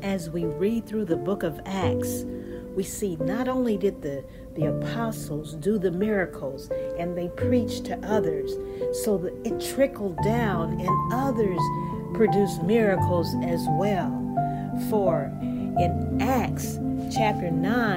as we read through the book of Acts, we see not only did the apostles do the miracles and they preached to others, so that it trickled down and others produced miracles as well. For in Acts chapter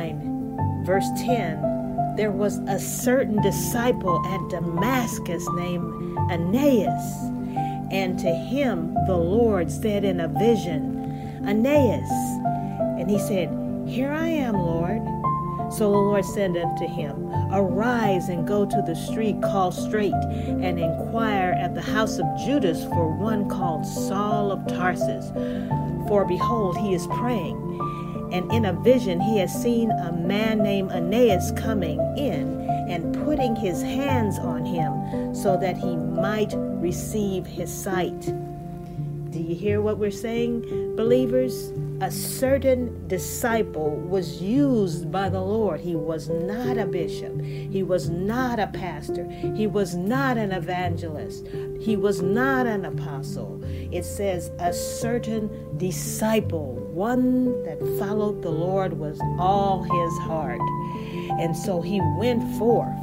9, verse 10, there was a certain disciple at Damascus named Ananias, and to him the Lord said in a vision, Ananias. And he said, Here I am, Lord. So the Lord said unto him, Arise and go to the street called Straight, and inquire at the house of Judas for one called Saul of Tarsus. For behold, he is praying. And in a vision he has seen a man named Ananias coming in and putting his hands on him so that he might receive his sight. Do you hear what we're saying, believers? A certain disciple was used by the Lord. He was not a bishop. He was not a pastor. He was not an evangelist. He was not an apostle. It says a certain disciple, one that followed the Lord with all his heart. And so he went forth.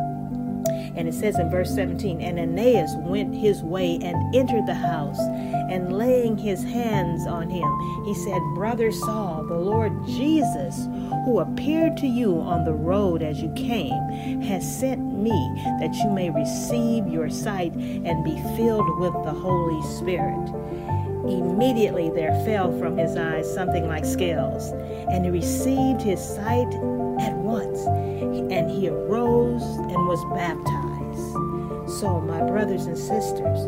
And it says in verse 17, And Ananias went his way and entered the house, and laying his hands on him, he said, Brother Saul, the Lord Jesus, who appeared to you on the road as you came, has sent me that you may receive your sight and be filled with the Holy Spirit. Immediately there fell from his eyes something like scales, and he received his sight at once, and he arose and was baptized. So, my brothers and sisters,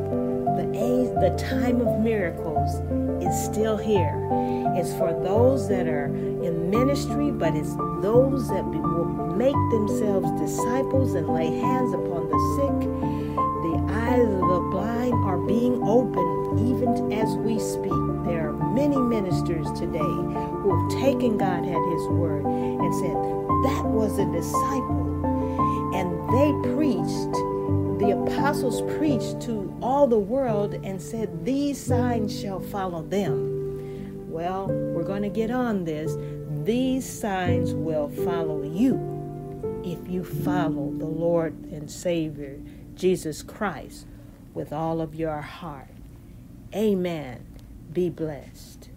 the time of miracles is still here. It's for those that are in ministry, but it's those that will make themselves disciples and lay hands upon the sick. The eyes of the blind are being opened even as we speak. There are many ministers today who have taken God at his word and said, that was a disciple. And they preached, the apostles preached to all the world and said, these signs shall follow them. Well, we're going to get on this. These signs will follow you if you follow the Lord and Savior, Jesus Christ, with all of your heart. Amen. Be blessed.